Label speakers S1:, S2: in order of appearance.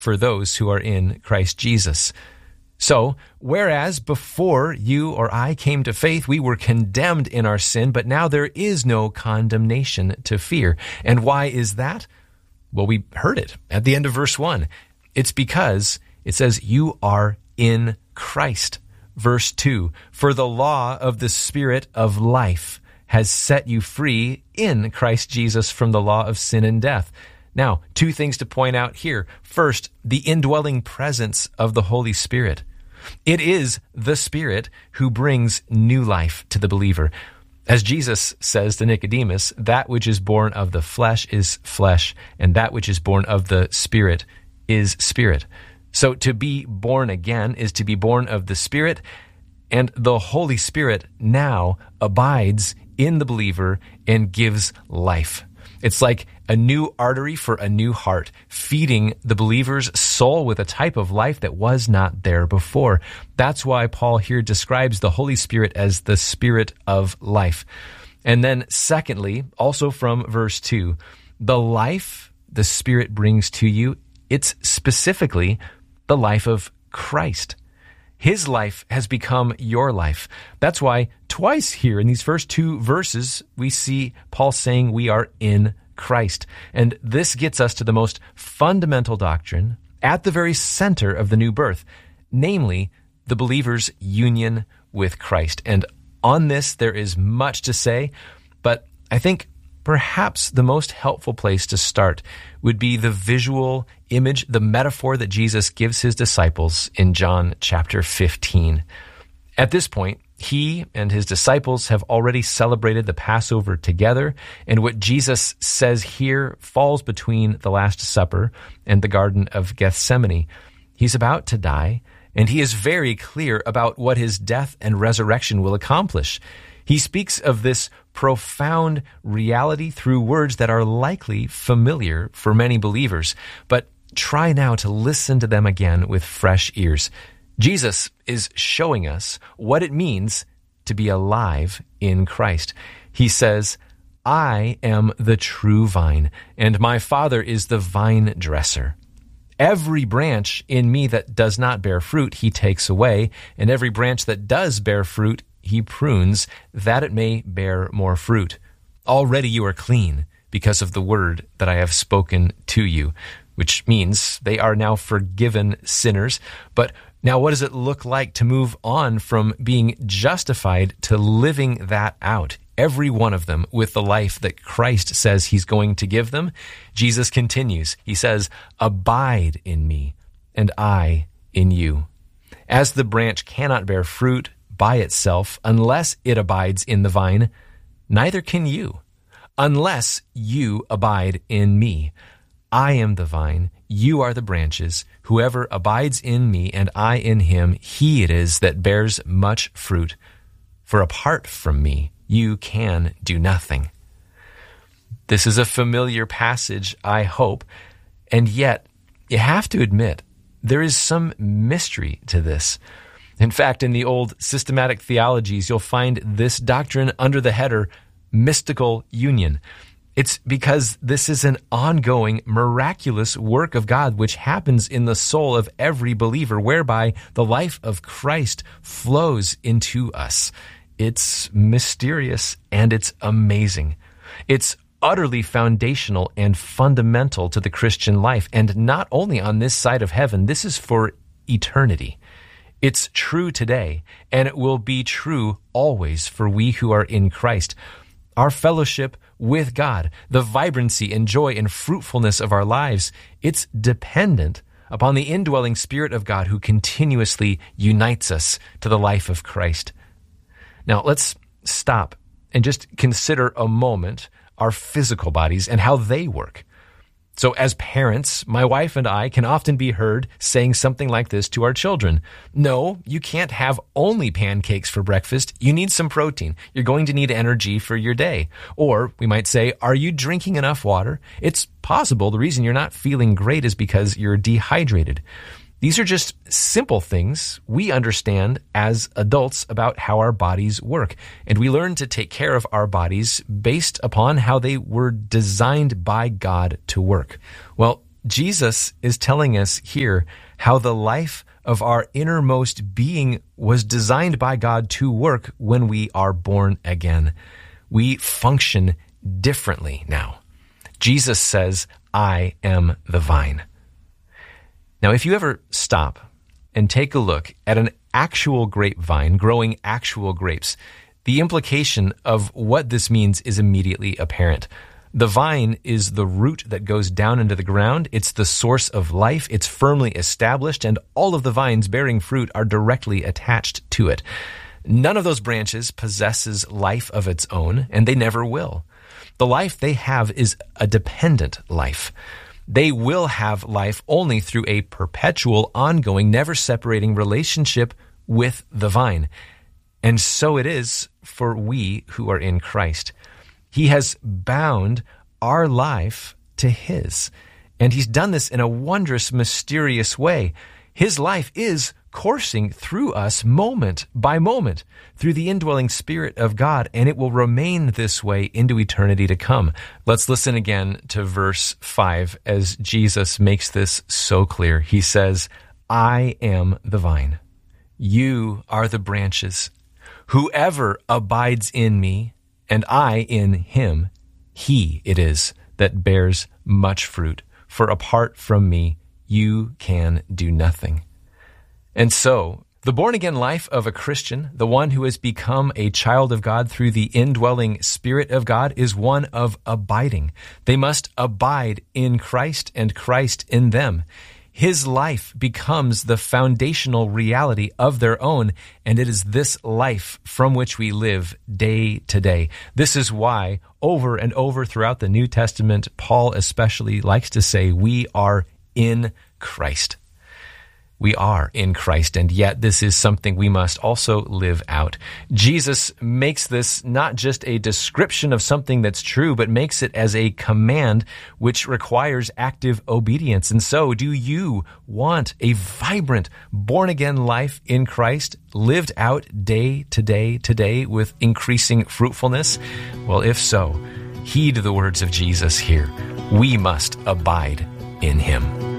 S1: for those who are in Christ Jesus. So, whereas before you or I came to faith, we were condemned in our sin, but now there is no condemnation to fear. And why is that? Well, we heard it at the end of verse 1. It's because it says you are in Christ. Verse 2, for the law of the Spirit of life has set you free in Christ Jesus from the law of sin and death. Now, two things to point out here. First, the indwelling presence of the Holy Spirit. It is the Spirit who brings new life to the believer. As Jesus says to Nicodemus, that which is born of the flesh is flesh, and that which is born of the Spirit is spirit. So to be born again is to be born of the Spirit, and the Holy Spirit now abides in the believer and gives life. It's like a new artery for a new heart, feeding the believer's soul with a type of life that was not there before. That's why Paul here describes the Holy Spirit as the Spirit of life. And then secondly, also from verse 2, the life the Spirit brings to you, it's specifically the life of Christ. His life has become your life. That's why twice here in these first two verses, we see Paul saying we are in Christ. And this gets us to the most fundamental doctrine at the very center of the new birth, namely the believer's union with Christ. And on this, there is much to say, but I think perhaps the most helpful place to start would be the visual image, the metaphor that Jesus gives his disciples in John chapter 15. At this point, he and his disciples have already celebrated the Passover together, and what Jesus says here falls between the Last Supper and the Garden of Gethsemane. He's about to die, and he is very clear about what his death and resurrection will accomplish. He speaks of this profound reality through words that are likely familiar for many believers, but try now to listen to them again with fresh ears. Jesus is showing us what it means to be alive in Christ. He says, I am the true vine, and my Father is the vine dresser. Every branch in me that does not bear fruit, he takes away, and every branch that does bear fruit, he prunes, that it may bear more fruit. Already you are clean because of the word that I have spoken to you, which means they are now forgiven sinners. But now what does it look like to move on from being justified to living that out? Every one of them with the life that Christ says he's going to give them. Jesus continues. He says, abide in me, and I in you. As the branch cannot bear fruit by itself unless it abides in the vine, neither can you, unless you abide in me. I am the vine, you are the branches. Whoever abides in me and I in him, he it is that bears much fruit. For apart from me, you can do nothing. This is a familiar passage, I hope, and yet you have to admit there is some mystery to this. In fact, in the old systematic theologies, you'll find this doctrine under the header, mystical union. It's because this is an ongoing, miraculous work of God which happens in the soul of every believer, whereby the life of Christ flows into us. It's mysterious and it's amazing. It's utterly foundational and fundamental to the Christian life, and not only on this side of heaven, this is for eternity. It's true today, and it will be true always for we who are in Christ. Our fellowship with God, the vibrancy and joy and fruitfulness of our lives, it's dependent upon the indwelling Spirit of God who continuously unites us to the life of Christ. Now, let's stop and just consider a moment our physical bodies and how they work. So as parents, my wife and I can often be heard saying something like this to our children. No, you can't have only pancakes for breakfast. You need some protein. You're going to need energy for your day. Or we might say, are you drinking enough water? It's possible the reason you're not feeling great is because you're dehydrated. These are just simple things we understand as adults about how our bodies work. And we learn to take care of our bodies based upon how they were designed by God to work. Well, Jesus is telling us here how the life of our innermost being was designed by God to work when we are born again. We function differently now. Jesus says, I am the vine. Now, if you ever stop and take a look at an actual grapevine growing actual grapes, the implication of what this means is immediately apparent. The vine is the root that goes down into the ground. It's the source of life. It's firmly established, and all of the vines bearing fruit are directly attached to it. None of those branches possesses life of its own, and they never will. The life they have is a dependent life. They will have life only through a perpetual, ongoing, never separating relationship with the vine. And so it is for we who are in Christ. He has bound our life to His, and He's done this in a wondrous, mysterious way. His life is coursing through us moment by moment through the indwelling Spirit of God, and it will remain this way into eternity to come. Let's listen again to verse 5 as Jesus makes this so clear. He says, I am the vine. You are the branches. Whoever abides in me, and I in him, he it is that bears much fruit. For apart from me, you can do nothing. And so, the born-again life of a Christian, the one who has become a child of God through the indwelling Spirit of God, is one of abiding. They must abide in Christ and Christ in them. His life becomes the foundational reality of their own, and it is this life from which we live day to day. This is why, over and over throughout the New Testament, Paul especially likes to say, we are in Christ. We are in Christ, and yet this is something we must also live out. Jesus makes this not just a description of something that's true, but makes it as a command which requires active obedience. And so, do you want a vibrant, born-again life in Christ, lived out day to day today with increasing fruitfulness? Well, if so, heed the words of Jesus here. We must abide in Him.